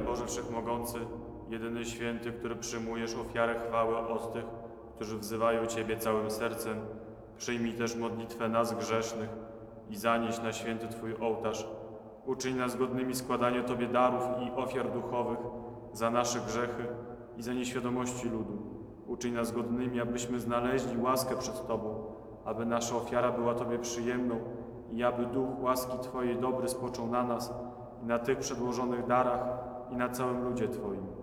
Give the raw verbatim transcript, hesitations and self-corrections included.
Boże Wszechmogący, jedyny święty, który przyjmujesz ofiarę chwały od tych, którzy wzywają Ciebie całym sercem, przyjmij też modlitwę nas grzesznych i zanieś na święty Twój ołtarz. Uczyń nas godnymi składania Tobie darów i ofiar duchowych za nasze grzechy i za nieświadomości ludu. Uczyń nas godnymi, abyśmy znaleźli łaskę przed Tobą, aby nasza ofiara była Tobie przyjemną i aby duch łaski Twojej dobry spoczął na nas i na tych przedłożonych darach i na całym ludzie Twoim.